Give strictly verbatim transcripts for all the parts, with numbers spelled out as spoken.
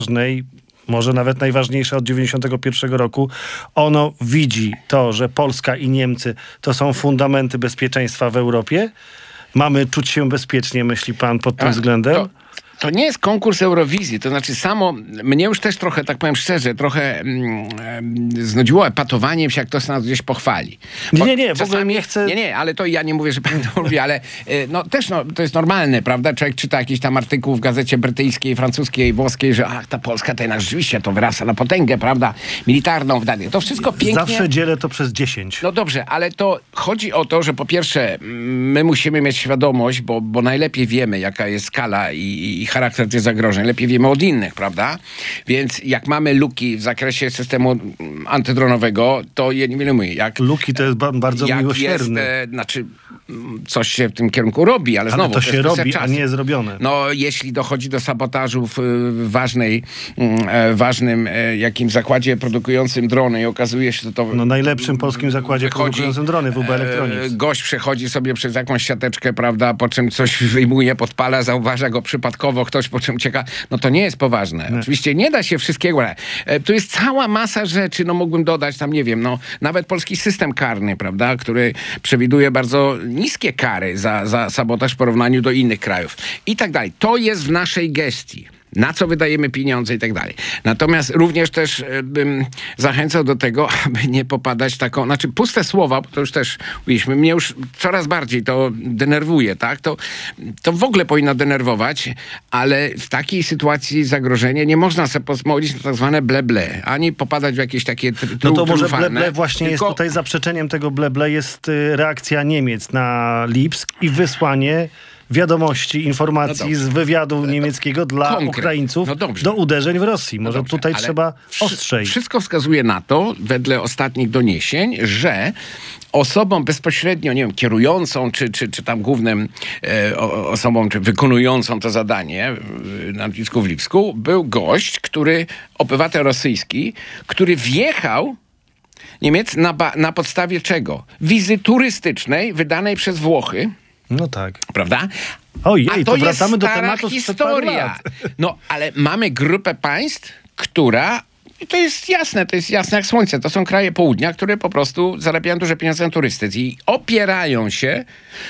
może nawet najważniejsze od dziewięćdziesiątego pierwszego roku, ono widzi to, że Polska i Niemcy to są fundamenty bezpieczeństwa w Europie. Mamy czuć się bezpiecznie, myśli pan, pod tym A, względem? To... To nie jest konkurs Eurowizji, to znaczy samo, mnie już też trochę, tak powiem szczerze, trochę mm, znudziło epatowaniem się, jak ktoś nas gdzieś pochwali. Bo nie, nie, w ogóle nie chcę... Nie, nie, ale to ja nie mówię, że pan to lubi, ale no też no, to jest normalne, prawda? Człowiek czyta jakiś tam artykuł w gazecie brytyjskiej, francuskiej, włoskiej, że ach, ta Polska to jednak rzeczywiście to wyrasta na potęgę, prawda? Militarną, to wszystko pięknie. Zawsze dzielę to przez dziesięć. No dobrze, ale to chodzi o to, że po pierwsze my musimy mieć świadomość, bo, bo najlepiej wiemy, jaka jest skala i, i charakter tych zagrożeń. Lepiej wiemy od innych, prawda? Więc jak mamy luki w zakresie systemu antydronowego, to ja nie wiem, jak... Luki to jest ba- bardzo jak miłosierny. Jest, e, znaczy, coś się w tym kierunku robi, ale, ale znowu... to się to robi, a nie jest zrobione. No, jeśli dochodzi do sabotażu w, w ważnej, e, ważnym e, jakimś zakładzie produkującym drony i okazuje się, że to... No, najlepszym polskim zakładzie wychodzi, produkującym drony, W B Electronics. E, gość przechodzi sobie przez jakąś siateczkę, prawda, po czym coś wyjmuje, podpala, zauważa go przypadkowo, ktoś po czym ucieka, no to nie jest poważne. Nie. Oczywiście nie da się wszystkiego. E, tu jest cała masa rzeczy, no mógłbym dodać tam, nie wiem, no nawet polski system karny, prawda, który przewiduje bardzo niskie kary za, za sabotaż w porównaniu do innych krajów i tak dalej. To jest w naszej gestii. Na co wydajemy pieniądze i tak dalej. Natomiast również też bym zachęcał do tego, aby nie popadać taką, znaczy puste słowa, bo to już też mówiliśmy, mnie już coraz bardziej to denerwuje, tak? To, to w ogóle powinno denerwować, ale w takiej sytuacji zagrożenia nie można sobie pozwolić na tak zwane ble-ble, ani popadać w jakieś takie tr- No to może ble-ble właśnie tylko... jest tutaj zaprzeczeniem tego ble-ble jest reakcja Niemiec na Lipsk i wysłanie wiadomości, informacji no z wywiadu niemieckiego dla Konkret. Ukraińców no do uderzeń w Rosji. Może no tutaj trzeba ostrzej. Wszystko wskazuje na to, wedle ostatnich doniesień, że osobą bezpośrednio, nie wiem, kierującą, czy, czy, czy tam głównym e, osobą, czy wykonującą to zadanie e, na lotnisku w Lipsku, był gość, który, obywatel rosyjski, który wjechał Niemiec na, ba- na podstawie czego? Wizy turystycznej wydanej przez Włochy. No tak. Prawda? Ojej, A to, to wracamy jest do stara tematu historia. No, ale mamy grupę państw, która... I to jest jasne, to jest jasne jak słońce. To są kraje południa, które po prostu zarabiają duże pieniądze na turystyce i opierają się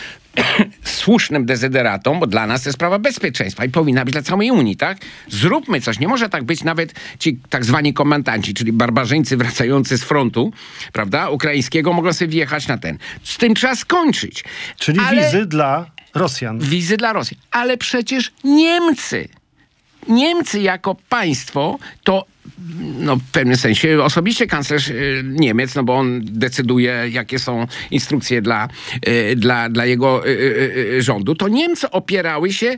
słusznym dezyderatom, bo dla nas to jest sprawa bezpieczeństwa i powinna być dla całej Unii, tak? Zróbmy coś. Nie może tak być nawet ci tak zwani komendanci, czyli barbarzyńcy wracający z frontu, prawda, ukraińskiego, mogą sobie wjechać na ten. Z tym trzeba skończyć. Czyli Ale... wizy dla Rosjan. Wizy dla Rosji. Ale przecież Niemcy, Niemcy jako państwo to no, w pewnym sensie osobiście kanclerz y, Niemiec, no bo on decyduje, jakie są instrukcje dla, y, dla, dla jego y, y, y, rządu, to Niemcy opierały się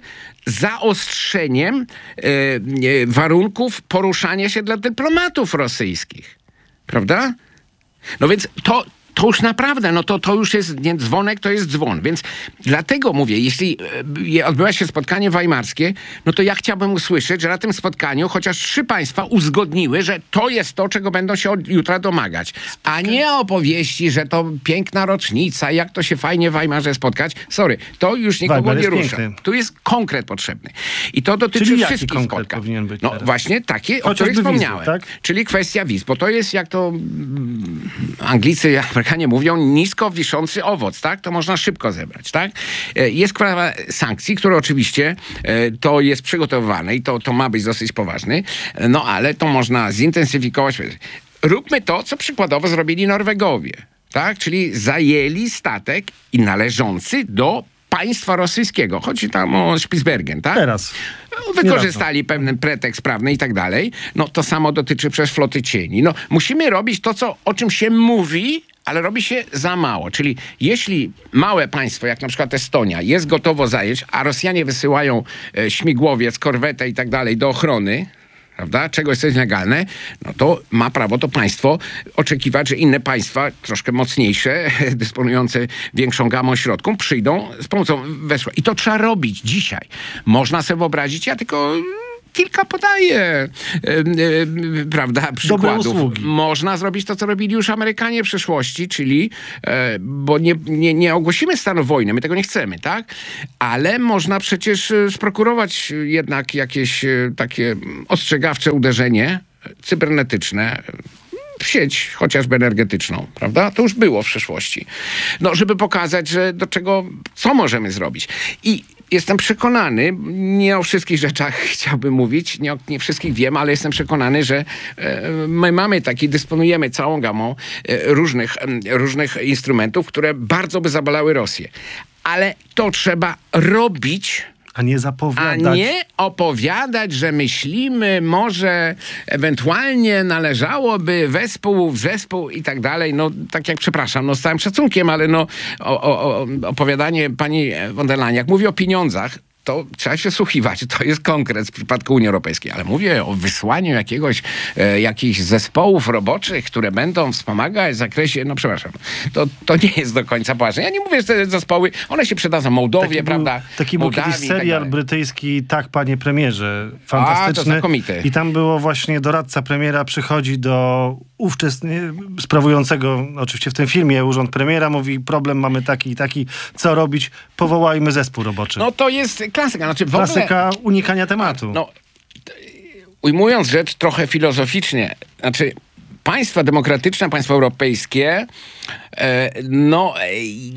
zaostrzeniem y, y, warunków poruszania się dla dyplomatów rosyjskich. Prawda? No więc to To już naprawdę, no to, to już jest nie dzwonek, to jest dzwon. Więc dlatego mówię, jeśli e, odbywa się spotkanie weimarskie, no to ja chciałbym usłyszeć, że na tym spotkaniu chociaż trzy państwa uzgodniły, że to jest to, czego będą się od jutra domagać. A nie opowieści, że to piękna rocznica, jak to się fajnie w Weimarze spotkać. Sorry, to już nikogo Weimar nie rusza. Piękny. Tu jest konkret potrzebny. I to dotyczy Czyli wszystkich jaki konkret spotkań. powinien być No teraz? właśnie takie, Chociażby o których wspomniałem. wizy, tak? Czyli kwestia wiz, bo to jest, jak to mm, Anglicy, Amerykanie mówią, nisko wiszący owoc, tak? To można szybko zebrać, tak? Jest sprawa sankcji, które oczywiście to jest przygotowywane i to, to ma być dosyć poważny, no ale to można zintensyfikować. Róbmy to, co przykładowo zrobili Norwegowie, tak? Czyli zajęli statek i należący do państwa rosyjskiego. Chodzi tam o Spitsbergen, tak? Teraz. Wykorzystali pewien pretekst prawny i tak dalej. No to samo dotyczy przecież floty cieni. No musimy robić to, co, o czym się mówi, ale robi się za mało. Czyli jeśli małe państwo, jak na przykład Estonia, jest gotowo zająć, a Rosjanie wysyłają e, śmigłowiec, korwetę i tak dalej do ochrony, prawda, czegoś, co jest legalne, no to ma prawo to państwo oczekiwać, że inne państwa, troszkę mocniejsze, dysponujące większą gamą środków, przyjdą z pomocą wesła. I to trzeba robić dzisiaj. Można sobie wyobrazić, ja tylko kilka podaję, e, e, prawda, przykładów. Można zrobić to, co robili już Amerykanie w przeszłości, czyli, e, bo nie, nie, nie ogłosimy stanu wojny, my tego nie chcemy, tak? Ale można przecież sprokurować jednak jakieś e, takie ostrzegawcze uderzenie cybernetyczne w sieć, chociażby energetyczną, prawda? To już było w przeszłości. No, żeby pokazać, że do czego, co możemy zrobić. I jestem przekonany, nie o wszystkich rzeczach chciałbym mówić, nie o nie wszystkich wiem, ale jestem przekonany, że e, my mamy taki, dysponujemy całą gamą e, różnych, e, różnych instrumentów, które bardzo by zabolały Rosję. Ale to trzeba robić, a nie zapowiadać. A nie opowiadać, że myślimy, może ewentualnie należałoby wespół w zespół i tak dalej. No tak jak, przepraszam, no z całym szacunkiem, ale no o, o, opowiadanie pani von der Leyen, jak mówi o pieniądzach, to trzeba się słuchiwać. To jest konkret w przypadku Unii Europejskiej. Ale mówię o wysłaniu jakiegoś, e, jakichś zespołów roboczych, które będą wspomagać w zakresie, no przepraszam, to, to nie jest do końca poważne. Ja nie mówię, że te zespoły, one się przydadzą Mołdowie, taki prawda? Był, taki był Mołdawii, kiedyś serial tak brytyjski Tak, panie premierze. Fantastyczny. A, to znakomity. I tam było właśnie doradca premiera przychodzi do ówczesnie sprawującego, oczywiście w tym filmie, urząd premiera, mówi, problem mamy taki i taki, co robić? Powołajmy zespół roboczy. No to jest klasyka. Znaczy, w klasyka ogóle, unikania tematu. No, ujmując rzecz trochę filozoficznie, znaczy państwa demokratyczne, państwa europejskie e, no e,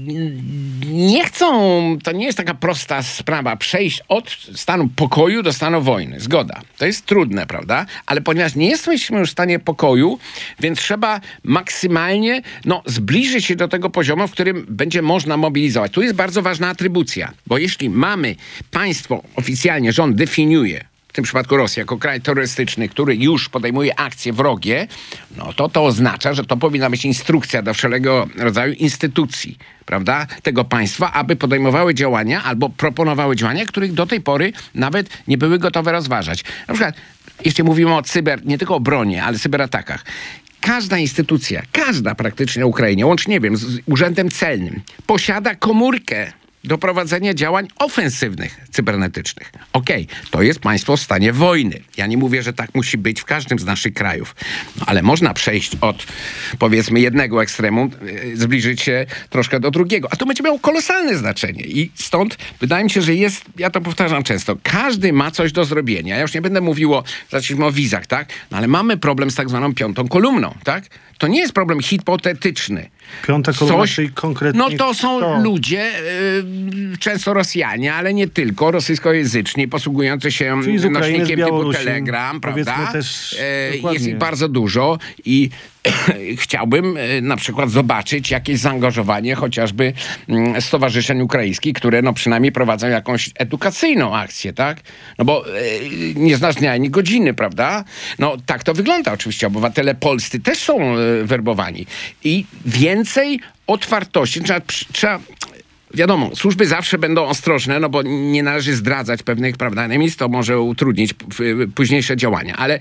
nie chcą, to nie jest taka prosta sprawa, przejść od stanu pokoju do stanu wojny. Zgoda. To jest trudne, prawda? Ale ponieważ nie jesteśmy już w stanie pokoju, więc trzeba maksymalnie no, zbliżyć się do tego poziomu, w którym będzie można mobilizować. Tu jest bardzo ważna atrybucja, bo jeśli mamy państwo, oficjalnie rząd definiuje, w tym przypadku Rosję, jako kraj terrorystyczny, który już podejmuje akcje wrogie, no to to oznacza, że to powinna być instrukcja do wszelkiego rodzaju instytucji, prawda, tego państwa, aby podejmowały działania albo proponowały działania, których do tej pory nawet nie były gotowe rozważać. Na przykład, jeśli mówimy o cyber, nie tylko o bronie, ale cyberatakach, każda instytucja, każda praktycznie na Ukrainie, łącznie, nie wiem, z Urzędem Celnym, posiada komórkę do prowadzenia działań ofensywnych, cybernetycznych. Okej, okay, to jest państwo w stanie wojny. Ja nie mówię, że tak musi być w każdym z naszych krajów. No, ale można przejść od, powiedzmy, jednego ekstremu, yy, zbliżyć się troszkę do drugiego. A to będzie miało kolosalne znaczenie. I stąd wydaje mi się, że jest, ja to powtarzam często, każdy ma coś do zrobienia. Ja już nie będę mówił o, zaczęliśmy o wizach, tak? No, ale mamy problem z tak zwaną piątą kolumną, tak? To nie jest problem hipotetyczny. Piąta kolumna, Coś, czyli konkretnie... No to są to. ludzie, y, często Rosjanie, ale nie tylko, rosyjskojęzyczni, posługujący się nośnikiem typu Telegram, prawda? Też, e, jest ich bardzo dużo i chciałbym y, na przykład zobaczyć jakieś zaangażowanie chociażby y, stowarzyszeń ukraińskich, które no przynajmniej prowadzą jakąś edukacyjną akcję, tak? No bo y, nie znasz dnia ani godziny, prawda? No tak to wygląda oczywiście. Obywatele polscy też są y, werbowani. I więcej otwartości. Trzeba, trzeba Wiadomo, służby zawsze będą ostrożne, no bo nie należy zdradzać pewnych, prawda, miejsc, to może utrudnić p- późniejsze działania, ale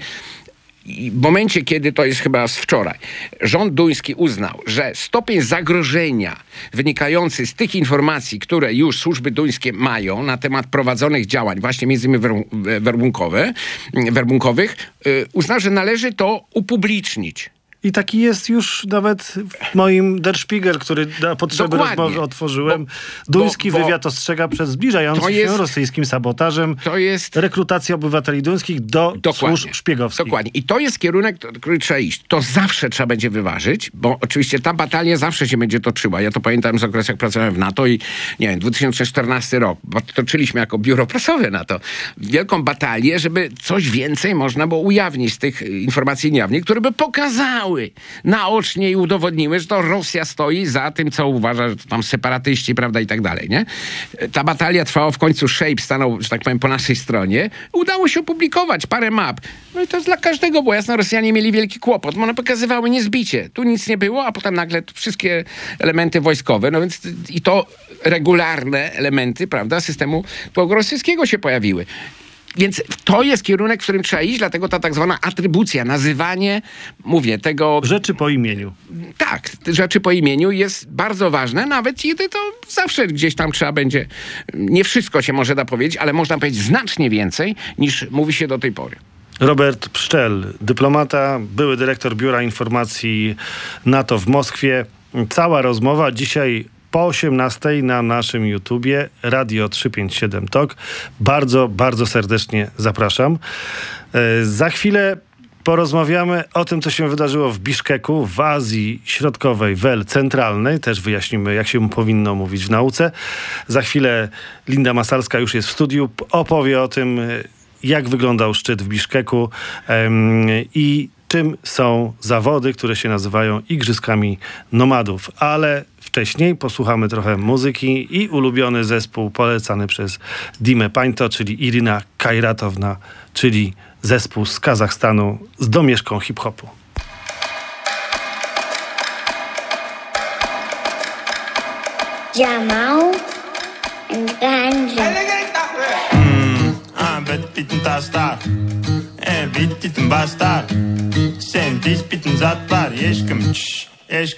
w momencie, kiedy to jest chyba z wczoraj, rząd duński uznał, że stopień zagrożenia wynikający z tych informacji, które już służby duńskie mają na temat prowadzonych działań, właśnie między innymi werbunkowe, werbunkowych, uznał, że należy to upublicznić. I taki jest już nawet w moim Der Spiegel, który na potrzeby Dokładnie. rozmowy otworzyłem. Bo, Duński bo, bo wywiad ostrzega przed zbliżającym jest, się rosyjskim sabotażem to jest rekrutację obywateli duńskich do Dokładnie. służb szpiegowskich. Dokładnie. I to jest kierunek, który trzeba iść. To zawsze trzeba będzie wyważyć, bo oczywiście ta batalia zawsze się będzie toczyła. Ja to pamiętam z okresu, jak pracowałem w NATO i nie wiem, dwa tysiące czternasty rok, bo toczyliśmy jako biuro prasowe NATO wielką batalię, żeby coś więcej można było ujawnić z tych informacji niejawnych, które by pokazały naocznie i udowodniły, że to Rosja stoi za tym, co uważa, że to tam separatyści, prawda, i tak dalej, nie? Ta batalia trwała, w końcu Shape stanął, że tak powiem, po naszej stronie. Udało się opublikować parę map. No i to jest dla każdego, bo jasno Rosjanie mieli wielki kłopot. One pokazywały niezbicie. Tu nic nie było, a potem nagle wszystkie elementy wojskowe, no więc i to regularne elementy, prawda, systemu rosyjskiego się pojawiły. więc to jest kierunek, w którym trzeba iść, dlatego ta tak zwana atrybucja, nazywanie, mówię, tego... Rzeczy po imieniu. Tak, rzeczy po imieniu jest bardzo ważne, nawet kiedy to zawsze gdzieś tam trzeba będzie, nie wszystko się może da powiedzieć, ale można powiedzieć znacznie więcej, niż mówi się do tej pory. Robert Pszczel, dyplomata, były dyrektor Biura Informacji NATO w Moskwie. Cała rozmowa dzisiaj po osiemnastej na naszym YouTubie Radio trzysta pięćdziesiąt siedem Talk. Bardzo, bardzo serdecznie zapraszam. E, za chwilę porozmawiamy o tym, co się wydarzyło w Biszkeku, w Azji Środkowej, w El Centralnej. Też wyjaśnimy, jak się powinno mówić w nauce. Za chwilę Linda Masalska już jest w studiu. Opowie o tym, jak wyglądał szczyt w Biszkeku um, i czym są zawody, które się nazywają Igrzyskami Nomadów. Ale wcześniej posłuchamy trochę muzyki i ulubiony zespół polecany przez Dimę Pańto, czyli Irina Kajratowna, czyli zespół z Kazachstanu z domieszką hip-hopu. Jamal and Ganja. Bitin tastar, e bitin bastar. Sen dis bitin zat var, eşkim, eşkim.